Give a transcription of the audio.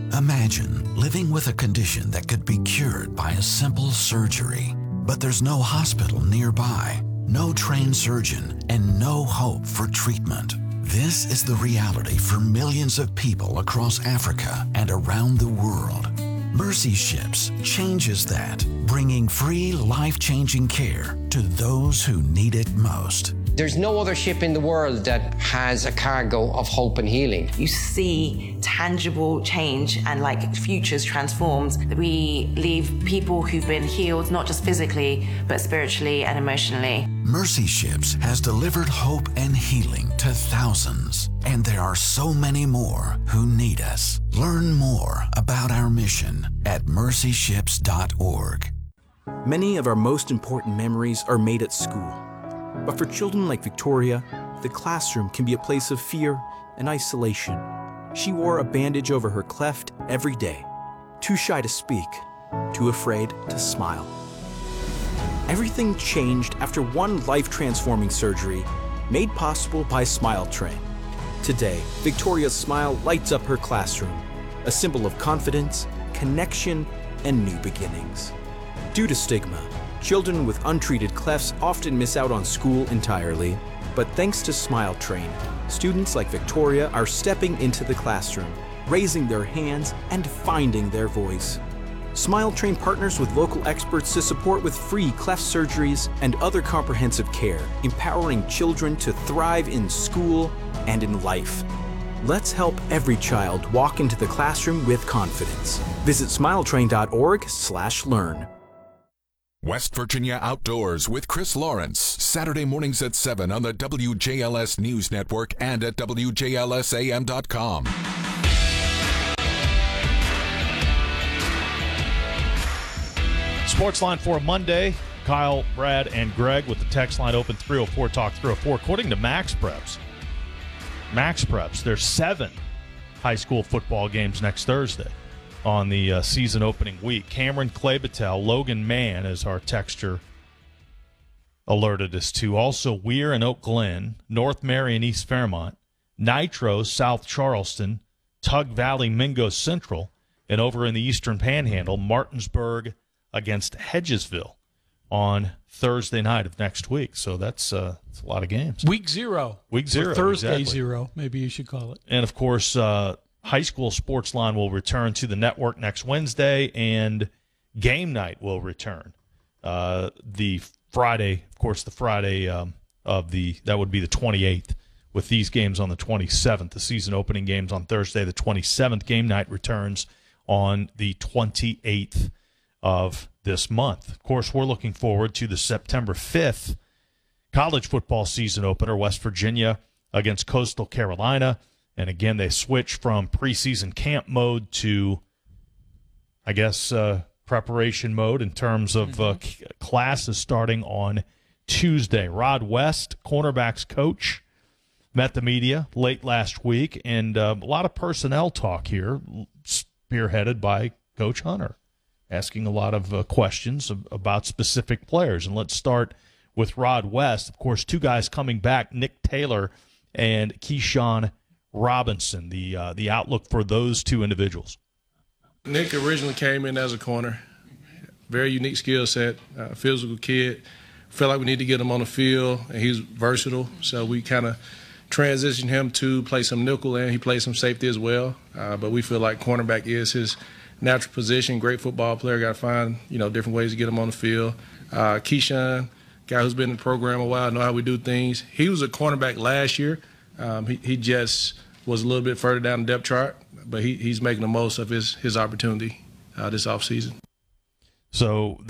Imagine living with a condition that could be cured by a simple surgery, but there's no hospital nearby, no trained surgeon, and no hope for treatment. This is the reality for millions of people across Africa and around the world. Mercy Ships changes that, bringing free, life-changing care to those who need it most. There's no other ship in the world that has a cargo of hope and healing. You see tangible change and futures transformed. We leave people who've been healed, not just physically, but spiritually and emotionally. Mercy Ships has delivered hope and healing to thousands, and there are so many more who need us. Learn more about our mission at mercyships.org. Many of our most important memories are made at school. But for children like Victoria, the classroom can be a place of fear and isolation. She wore a bandage over her cleft every day, too shy to speak, too afraid to smile. Everything changed after one life-transforming surgery made possible by Smile Train. Today, Victoria's smile lights up her classroom, a symbol of confidence, connection, and new beginnings. Due to stigma, children with untreated clefts often miss out on school entirely, but thanks to Smile Train, students like Victoria are stepping into the classroom, raising their hands, and finding their voice. Smile Train partners with local experts to support with free cleft surgeries and other comprehensive care, empowering children to thrive in school and in life. Let's help every child walk into the classroom with confidence. Visit smiletrain.org/learn. West Virginia Outdoors with Chris Lawrence, Saturday mornings at 7 on the WJLS News Network and at WJLSAM.com. Sports line for Monday. Kyle, Brad, and Greg with the text line open 304 Talk 304. According to Max Preps, there's 7 high school football games next Thursday on the season opening week. Cameron Clabatel, Logan Mann, as our texter alerted us to. Also, Weir and Oak Glen, North Marion, East Fairmont, Nitro, South Charleston, Tug Valley, Mingo Central, and over in the Eastern Panhandle, Martinsburg against Hedgesville on Thursday night of next week. So that's a lot of games. Week 0. Week 0, or Thursday exactly. 0, maybe you should call it. And, of course, High School Sports Line will return to the network next Wednesday, and Game Night will return the Friday that would be the 28th, with these games on the 27th. The season opening games on Thursday, the 27th. Game Night returns on the 28th of this month. Of course, we're looking forward to the September 5th college football season opener, West Virginia against Coastal Carolina. And again, they switch from preseason camp mode to, I guess, preparation mode in terms of classes starting on Tuesday. Rod West, cornerbacks coach, met the media late last week, and a lot of personnel talk here, spearheaded by Coach Hunter, asking a lot of questions about specific players. And let's start with Rod West. Of course, 2 guys coming back, Nick Taylor and Keyshawn Robinson, the outlook for those 2 individuals. Nick originally came in as a corner, very unique skill set, physical kid. Felt like we need to get him on the field, and he's versatile, so we kind of transitioned him to play some nickel, and he plays some safety as well. But we feel like cornerback is his natural position. Great football player, got to find different ways to get him on the field. Keyshawn, guy who's been in the program a while, know how we do things. He was a cornerback last year. He just was a little bit further down the depth chart, but he's making the most of his opportunity this offseason. So